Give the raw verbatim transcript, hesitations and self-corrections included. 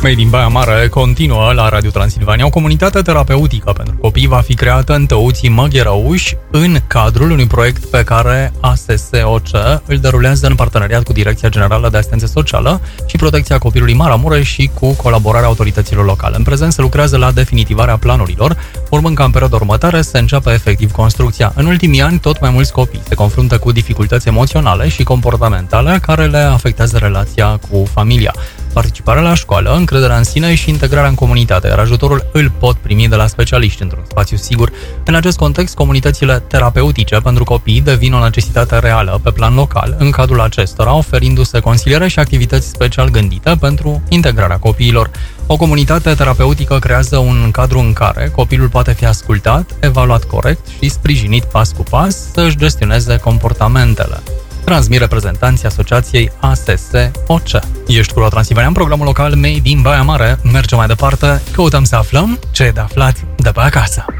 Made in Baia Mare continuă la Radio Transilvania. O comunitate terapeutică pentru copii va fi creată în Tăuții Măgherăuș în cadrul unui proiect pe care A S S O C îl derulează în parteneriat cu Direcția Generală de Asistență Socială și Protecția Copilului Maramureș și cu colaborarea autorităților locale. În prezent se lucrează la definitivarea planurilor, urmând ca în perioada următoare să înceapă efectiv construcția. În ultimii ani, tot mai mulți copii se confruntă cu dificultăți emoționale și comportamentale care le afectează relația cu familia. Participarea la școală, încrederea în sine și integrarea în comunitate, iar ajutorul îl pot primi de la specialiști într-un spațiu sigur. În acest context, comunitățile terapeutice pentru copii devin o necesitate reală pe plan local, în cadrul acestora oferindu-se consiliere și activități special gândite pentru integrarea copiilor. O comunitate terapeutică creează un cadru în care copilul poate fi ascultat, evaluat corect și sprijinit pas cu pas să-și gestioneze comportamentele. Transmit reprezentanții Asociației A S S O C. Ești cu Transilvania în programul local Made in Baia Mare. Mergem mai departe, căutăm să aflăm ce e de aflat de pe acasă.